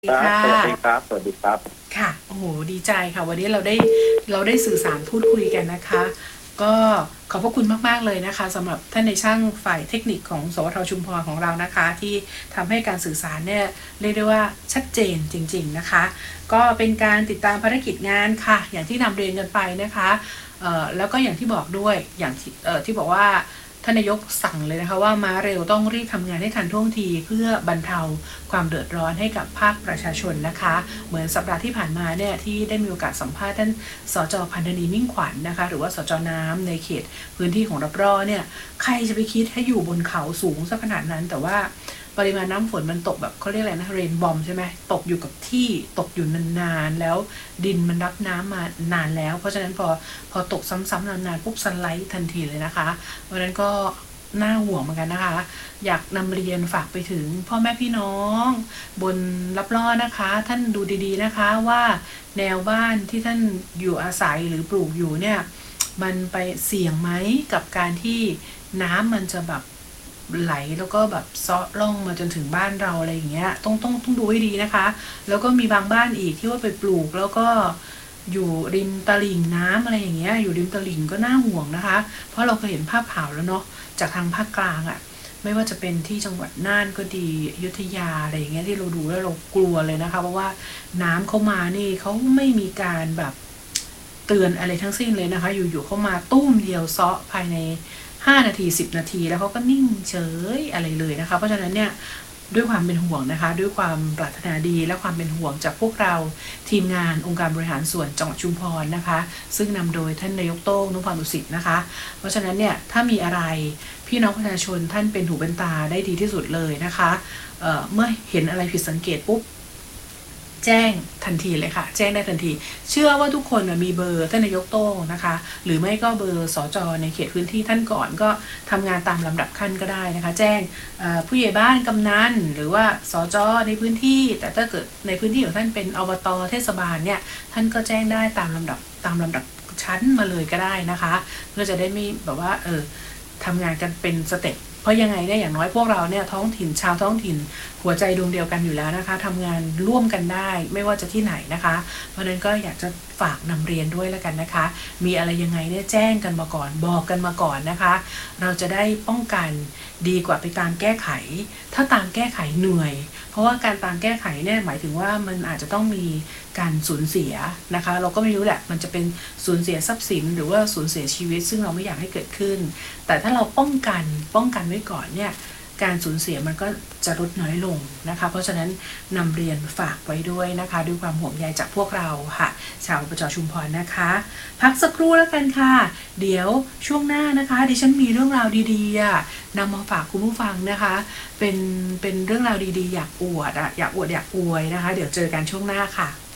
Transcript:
ครับค่ะสวัสดีครับสวัสดีครับค่ะโอ้โหดีใจค่ะวันนี้เราได้สื่อสารพูดคุยกันนะคะก็ขอบพระคุณมากๆเลยนะคะสำหรับท่านในช่างฝ่ายเทคนิคของสวทชุมพรของเรานะคะที่ทำให้การสื่อสารเนี่ยเรียกได้ว่าชัดเจนจริงๆนะคะก็เป็นการติดตามภารกิจงานค่ะอย่างที่นำเรียนกันไปนะคะแล้วก็อย่างที่บอกด้วยอย่างที่บอกว่าท่านนายกสั่งเลยนะคะว่าม้าเร็วต้องรีบทำงานให้ทันท่วงทีเพื่อบรรเทาความเดือดร้อนให้กับภาคประชาชนนะคะเหมือนสัปดาห์ที่ผ่านมาเนี่ยที่ได้มีโอกาสสัมภาษณ์ท่านสจ.พันธนีมิ่งขวัญนะคะหรือว่าสจ.น้ำในเขตพื้นที่ของรับร่อเนี่ยใครจะไปคิดให้อยู่บนเขาสูงสักขนาดนั้นแต่ว่าปริมาณน้ำฝนมันตกแบบเขาเรียกอะไรนะเรนบอมใช่ไหมตกอยู่กับที่ตกอยู่นานๆแล้วดินมันรับน้ำมานานแล้วเพราะฉะนั้นพอตกซ้ำๆนานๆปุ๊บสไลด์ทันทีเลยนะคะเพราะฉะนั้นก็น่าห่วงเหมือนกันนะคะอยากนำเรียนฝากไปถึงพ่อแม่พี่น้องบนรับร่อนะคะท่านดูดีๆนะคะว่าแนวบ้านที่ท่านอยู่อาศัยหรือปลูกอยู่เนี่ยมันไปเสี่ยงไหมกับการที่น้ำมันจะแบบไหลแล้วก็แบบเซาะล่องมาจนถึงบ้านเราอะไรอย่างเงี้ยต้องดูให้ดีนะคะแล้วก็มีบางบ้านอีกที่ว่าไปปลูกแล้วก็อยู่ริมตลิ่งน้ำอะไรอย่างเงี้ยอยู่ริมตลิ่งก็น่าห่วงนะคะเพราะเราเคยเห็นภาพข่าวแล้วเนาะจากทางภาคกลางอะ่ะไม่ว่าจะเป็นที่จังหวัดน่านก็ดีอยุธยาอะไรอย่างเงี้ยที่เราดูแล้วเรากลัวเลยนะคะเพราะว่าน้ำเข้ามานี่เขาไม่มีการแบบเตือนอะไรทั้งสิ้นเลยนะคะอยู่ๆเข้ามาตุ้มเดียวเซาะภายใน5 นาที10 นาทีแล้วเขาก็นิ่งเฉยอะไรเลยนะคะเพราะฉะนั้นเนี่ยด้วยความเป็นห่วงนะคะด้วยความปรารถนาดีและความเป็นห่วงจากพวกเราทีมงานองค์การบริหารส่วนจังหวัดชุมพรนะคะซึ่งนำโดยท่านนายกโต้ง นุพร ดุสิตนะคะเพราะฉะนั้นเนี่ยถ้ามีอะไรพี่น้องประชาชนท่านเป็นหูเป็นตาได้ดีที่สุดเลยนะคะเมื่อเห็นอะไรผิดสังเกตปุ๊บแจ้งทันทีเลยค่ะแจ้งได้ทันทีเชื่อว่าทุกคนมีเบอร์ท่านนายกโต้งนะคะหรือไม่ก็เบอร์สจ.ในเขตพื้นที่ท่านก่อนก็ทำงานตามลำดับขั้นก็ได้นะคะแจ้งผู้ใหญ่บ้านกำนันหรือว่าสจ.ในพื้นที่แต่ถ้าเกิดในพื้นที่ของท่านเป็นอบต.เทศบาลเนี่ยท่านก็แจ้งได้ตามลำดับชั้นมาเลยก็ได้นะคะเพื่อจะได้ไม่แบบว่าทำงานกันเป็นสเต็ปเพราะยังไงเนี่ยอย่างน้อยพวกเราเนี่ยท้องถิ่นชาวท้องถิ่นหัวใจดวงเดียวกันอยู่แล้วนะคะทำงานร่วมกันได้ไม่ว่าจะที่ไหนนะคะเพราะนั้นก็อยากจะฝากนำเรียนด้วยแล้วกันนะคะมีอะไรยังไงเนี่ยแจ้งกันมาก่อนบอกกันมาก่อนนะคะเราจะได้ป้องกันดีกว่าไปตามแก้ไขถ้าตามแก้ไขเหนื่อยเพราะว่าการตามแก้ไขเนี่ยหมายถึงว่ามันอาจจะต้องมีการสูญเสียนะคะเราก็ไม่รู้แหละมันจะเป็นสูญเสียทรัพย์สินหรือว่าสูญเสียชีวิตซึ่งเราไม่อยากให้เกิดขึ้นแต่ถ้าเราป้องกันไว้ก่อนเนี่ยการสูญเสียมันก็จะลดน้อยลงนะคะเพราะฉะนั้นนำเรียนฝากไว้ด้วยนะคะด้วยความห่วงใยจากพวกเราค่ะชาวประจชุมพรนะคะพักสักครู่แล้วกันค่ะเดี๋ยวช่วงหน้านะคะดิฉันมีเรื่องราวดีๆนำมาฝากคุณผู้ฟังนะคะเป็นเรื่องราวดีๆอยากอวดอยากอวยนะคะเดี๋ยวเจอกันช่วงหน้าค่ะ